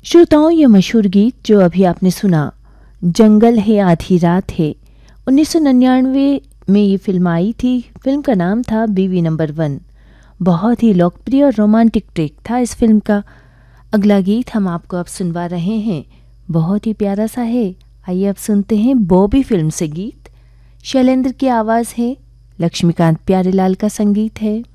श्रोताओं, ये मशहूर गीत जो अभी आपने सुना, जंगल है आधी रात है, 1999 में ये फिल्म आई थी। फिल्म का नाम था बीवी नंबर 1। बहुत ही लोकप्रिय और रोमांटिक ट्रैक था इस फिल्म का। अगला गीत हम आपको अब सुनवा रहे हैं, बहुत ही प्यारा सा है। आइए अब सुनते हैं बॉबी फिल्म से गीत। शैलेंद्र की आवाज़ है, लक्ष्मीकांत प्यारेलाल का संगीत है।